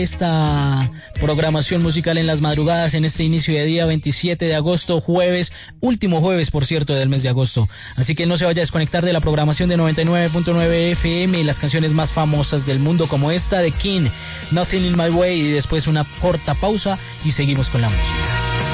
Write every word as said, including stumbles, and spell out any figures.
esta programación musical en las madrugadas en este inicio de día veintisiete de agosto, jueves, último jueves por cierto del mes de agosto, así que no se vaya a desconectar de la programación de noventa y nueve punto nueve F M y las canciones más famosas del mundo como esta de King, Nothing in My Way, y después una corta pausa y seguimos con la música.